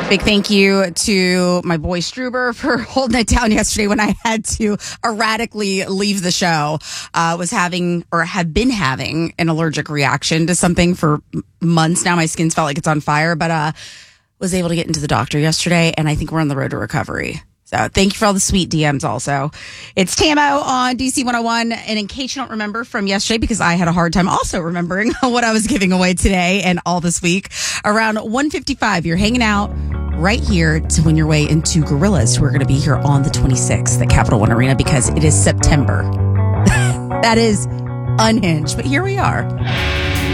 Big thank you to my boy Struber for holding it down yesterday when I had to erratically leave the show. Was having or have been having an allergic reaction to something for months now. My skin's felt like it's on fire, but was able to get into the doctor yesterday, and I think we're on the road to recovery. So thank you for all the sweet DMs also. It's Tamo on DC 101. And in case you don't remember from yesterday, because I had a hard time also remembering what I was giving away today and all this week, around 1:55, you're hanging out right here to win your way into Gorillas, who are going to be here on the 26th at Capital One Arena because it is September. That is unhinged. But here we are.